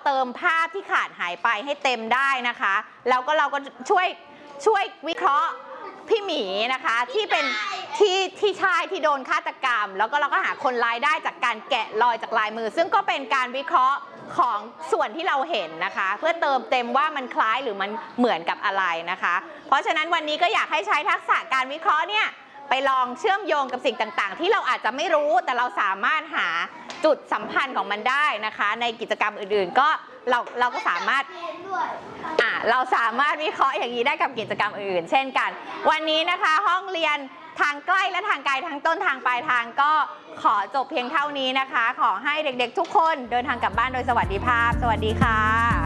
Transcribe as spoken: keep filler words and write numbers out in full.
เติมภาพที่ขาดหายไปให้เต็มได้นะคะแล้วก็เราก็ช่วยช่วยวิเคราะห์พี่หมีนะคะที่เป็นที่ที่ชายที่โดนฆาตกรรมแล้วก็เราก็หาคนร้ายได้จากการแกะรอยจากลายมือซึ่งก็เป็นการวิเคราะห์ของส่วนที่เราเห็นนะคะเพื่อเติมเต็มว่ามันคล้ายหรือมันเหมือนกับอะไรนะคะเพราะฉะนั้นวันนี้ก็อยากให้ใช้ทักษะการวิเคราะห์เนี่ยไปลองเชื่อมโยงกับสิ่งต่างๆที่เราอาจจะไม่รู้แต่เราสามารถหาจุดสัมพันธ์ของมันได้นะคะในกิจกรรมอื่นๆก็เราเราก็สามารถอ่าเราสามารถวิเคราะห์อย่างนี้ได้กับกิจกรรมอื่นๆเช่นกันวันนี้นะคะห้องเรียนทางใกล้และทางไกลทางต้นทางปลายทางก็ขอจบเพียงเท่านี้นะคะขอให้เด็กๆทุกคนเดินทางกลับบ้านโดยสวัสดิภาพสวัสดีค่ะ